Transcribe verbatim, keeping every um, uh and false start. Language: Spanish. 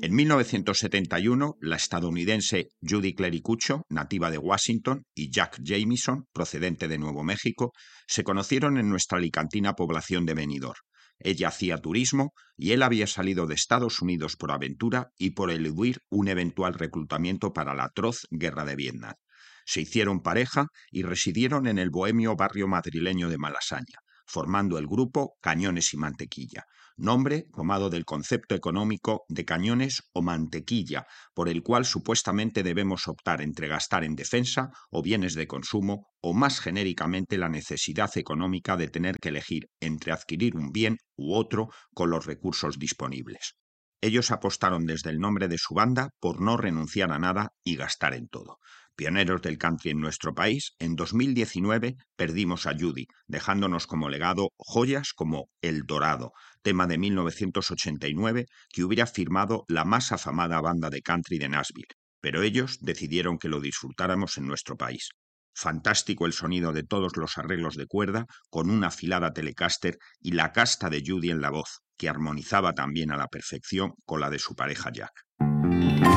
En mil novecientos setenta y uno, la estadounidense Judy Clericucho, nativa de Washington, y Jack Jamieson, procedente de Nuevo México, se conocieron en nuestra alicantina población de Benidorm. Ella hacía turismo y él había salido de Estados Unidos por aventura y por eludir un eventual reclutamiento para la atroz guerra de Vietnam. Se hicieron pareja y residieron en el bohemio barrio madrileño de Malasaña, formando el grupo Cañones y Mantequilla, nombre tomado del concepto económico de cañones o mantequilla, por el cual supuestamente debemos optar entre gastar en defensa o bienes de consumo, o más genéricamente la necesidad económica de tener que elegir entre adquirir un bien u otro con los recursos disponibles. Ellos apostaron desde el nombre de su banda por no renunciar a nada y gastar en todo. Pioneros del country en nuestro país, en dos mil diecinueve perdimos a Judy, dejándonos como legado joyas como El Dorado, tema de mil novecientos ochenta y nueve que hubiera firmado la más afamada banda de country de Nashville, pero ellos decidieron que lo disfrutáramos en nuestro país. Fantástico el sonido de todos los arreglos de cuerda, con una afilada Telecaster y la casta de Judy en la voz, que armonizaba también a la perfección con la de su pareja Jack.